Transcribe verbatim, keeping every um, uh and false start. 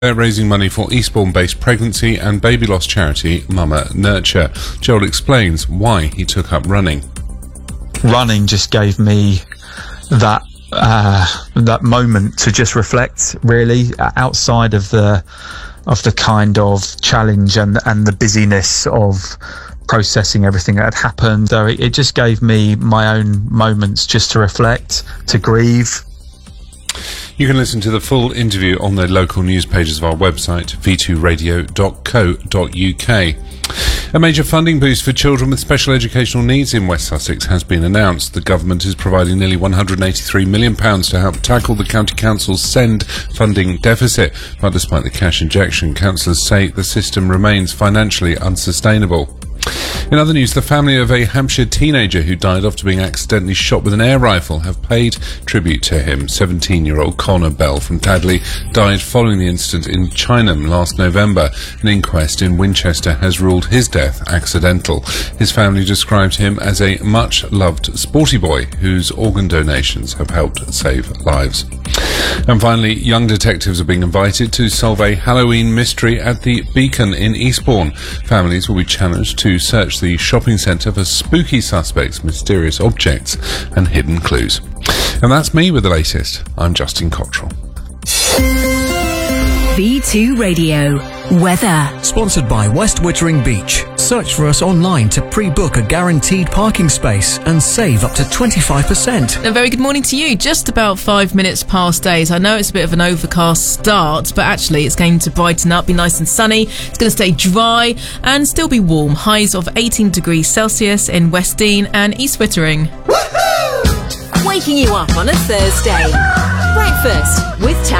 They're raising money for Eastbourne-based pregnancy and baby loss charity Mama Nurture. Joel explains why he took up running. Running just gave me that uh, that moment to just reflect, really, outside of the of the kind of challenge and and the busyness of processing everything that had happened. So it, it just gave me my own moments just to reflect, to grieve. You can listen to the full interview on the local news pages of our website, v two radio dot co dot u k. A major funding boost for children with special educational needs in West Sussex has been announced. The government is providing nearly one hundred eighty-three million pounds to help tackle the County Council's SEND funding deficit. But despite the cash injection, councillors say the system remains financially unsustainable. In other news, the family of a Hampshire teenager who died after being accidentally shot with an air rifle have paid tribute to him. seventeen-year-old Connor Bell from Tadley died following the incident in Chinham last November. An inquest in Winchester has ruled his death accidental. His family described him as a much-loved sporty boy whose organ donations have helped save lives. And finally, young detectives are being invited to solve a Halloween mystery at the Beacon in Eastbourne. Families will be challenged to search the shopping centre for spooky suspects, mysterious objects and hidden clues. And that's me with the latest. I'm Justin Cottrell. V two Radio Weather. Sponsored by West Wittering Beach. Search for us online to pre-book a guaranteed parking space and save up to twenty-five percent. A very good morning to you. Just about five minutes past eight. I know it's a bit of an overcast start, but actually it's going to brighten up, be nice and sunny. It's going to stay dry and still be warm. Highs of eighteen degrees Celsius in West Dean and East Wittering. Waking you up on a Thursday. Breakfast with Tam.